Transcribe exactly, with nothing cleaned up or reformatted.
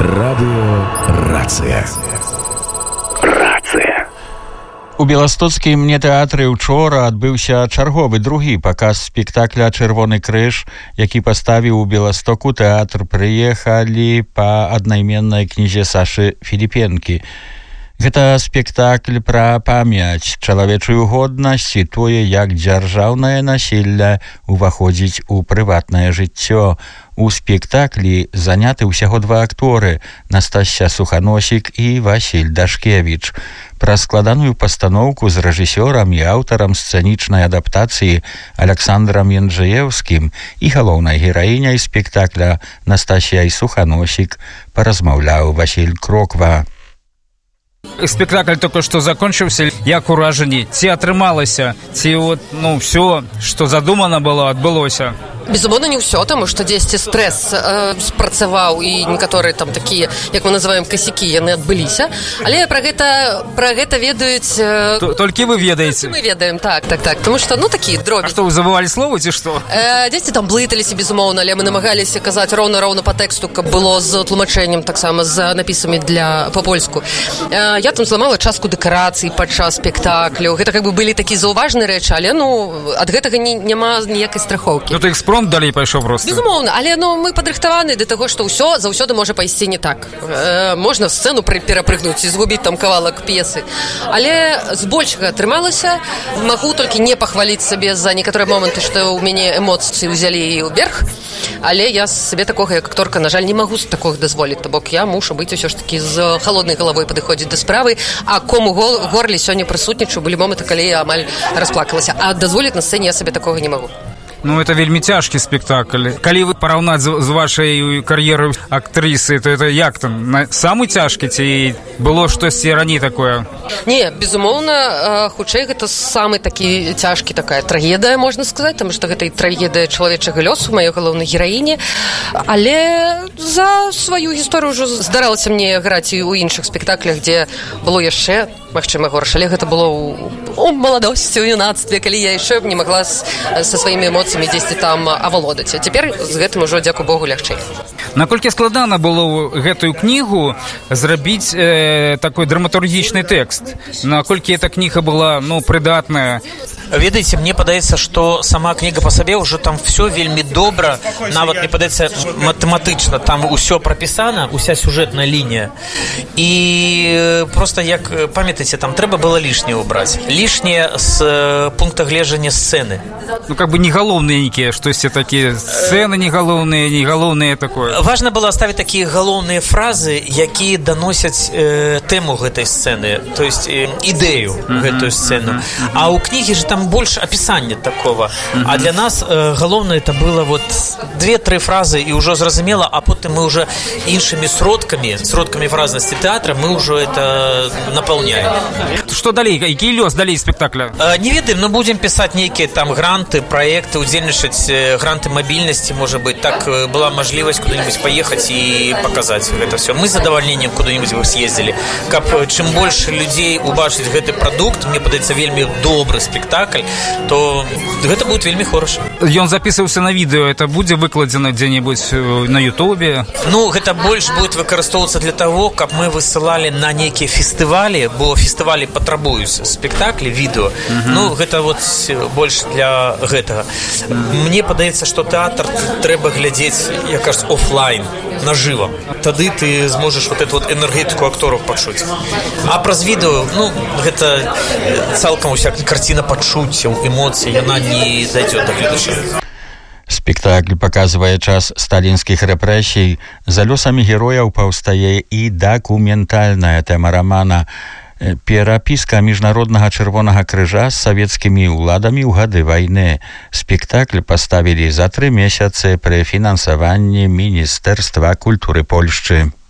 Радыё Рацыя. Рацыя. У беластоцкім нетэатры учора адбыўся чарговы другі паказ спектакля «Чырвоны крыж», які паставіў у Беластоку тэатр «Прыехалі» па аднайменнай кнізе Сашы Філіпенкі. Гэта спектакль пра памяць, чалавечую годнасць і тое, як дзяржаўнае насілле уваходзіць у прыватнае жыццё. У спектаклі заняты ўсяго два акторы – Настасья Суханосік і Васіль Дашкевіч. Пра складаную пастаноўку з рэжысёрам і аўтарам сцэнічнай адаптацыі Александрам Янджыеўскім і галоўнай гераіняй спектакля Настасьяй Суханосік паразмаўляў Васіль Кроква. Спектакль только что закончился. Як уражені? Ці атрымалася? Ці вот, ну, все, что задумано было, адбылося? Безумоўна, не ўсё, таму што дзесьці стрэс э, спрацаваў і некаторыя там такія, як мы называем, касякі, яны адбыліся. Але пра гэта, пра гэта ведаюць... Э, Толькі вы ведаеце? Мы ведаем, так, так, так. Таму што, ну, такі дробі. А што, вы забывалі словы, ці што? Э, дзесьці там блыталіся, безумоўна, але мы намагаліся казаць роўна-роўна па тэксту, каб было з тлумачэннем, таксама з напісамі для па-польску. Э, я там зламала частку дэкарацый падчас спектакляў. Гэта как бы былі такія заўважныя рэчы, але, ну, ад гэтага не, няма ніякай страхоўкі. Ну, ты экспромт далей пайшоў проста. Безумоўна, але ну, мы падрыхтаваны да таго, што ўсё заўсёды можа пайсці не так. Э, можна сцэну перапрыгнуць і згубіць там кавалак п'есы. Але збольшага атрымалася. Магу толькі не пахваліць сабе за некаторыя моманты, што ў мяне эмоцыі ўзялі ўверх. Але я сабе такога, як акторка, на жаль, не магу з такога дазволіць. То бок я мушу быць усё ж такі з халоднай галавой падыходзіць да справы, а кому горле сёння прысутнічаю, былі моманты, калі я амаль расплакалася. А дазволіць на сцэне я сабе такога не магу. Ну, это вельмі цяжкі спектакль. Калі вы параўнаць з, з вашай кар'ерай актрысы, то это як там? Самы цяжкі ці было штосьці раней такое? Не, безумоўна, хутчэй гэта самы такі цяжкі такая трагедыя, можна сказаць, таму што гэта і трагедыя чалавечага лёсу, маёй галоўнай гераіні. Але за сваю гісторыю ўжо здаралася мне граць і ў іншых спектаклях, дзе было яшчэ, магчыма, горш, але гэта было ў, у маладосці, у юнацтве, калі я яшчэ не магла з, са сваімі эмоцыямі дзесьці там авалодаць. А цяпер з гэтым ужо, дзякуй Богу, лягчэй. Наколькі складана было гэтую кнігу зрабіць э, такой драматургічны тэкст? Наколькі эта кніга была, ну, прыдатная? Ведаеце, мне падаецца, што сама кніга па сабе ўжо там все вельмі добра, нават мне падаецца матэматычна, там усё прапісана, уся сюжэтная лінія. І просто, як памятаеце, там трэба было лішняе ўбраць. Лішняе з пункта гледжання сцэны. Ну, как бы не галоўныя нейкія, штосьці такія сцэны не галоўныя, не галоўныя такое. Важна было ставіць такія галоўныя фразы, якія даносяць э, тэму гэтай сцэны, то есть э, ідэю mm-hmm. гэтую сцэну. Mm-hmm. А ў кнігі же там больше описания такого. Mm-hmm. А для нас э, галоўнае это было вот две-тры фразы и уже зразумела, а потом мы уже іншымі сродкамі, сродкамі фразнасці тэатра мы уже это наполняем. Что далей? Які лёс далей спектакля? Э, не ведаем, но будем писать некие там гранты, проекты, удзельнічаць, э, гранты мобильности, может быть, так э, была мажлівасць куда-нибудь поехать и показать это все. Мы с задавальненнем куда-нибудь бы съездили. Каб чым больше людей убачыць гэты продукт, мне падаецца вельмі добры спектакль, то гэта будет вельмі хороша. Ён записываўся на відэо, это будзе выкладзена дзе-небудзь на Ютубе? Ну, гэта больш будет выкарыстоўвацца для того, каб мы высылалі на нейкія фестывалі, бо фестывалі патрабуюць спектаклі, відэо. Uh-huh. Ну, гэта вот больш для гэтага. Uh-huh. Мне падаецца, што тэатр трэба глядзець, як кажуць, офлайн, нажыва. Тады ты зможаш вот эту вот энергетику акторов пачуць. А праз відэо, ну, гэта цалкам уся карціна пачуццяў, эмоцый, яна не дайдзе да гледача. Спектакль паказвае час сталінскіх рэпрэсій. За лёсамі герояў паўстае і дакументальная тэма рамана. Перапіска міжнароднага чырвонага крыжа з савецкімі ўладамі ў гады вайны. Спектакль паставілі за тры месяцы пры фінансаванні Міністэрства культуры Польшчы.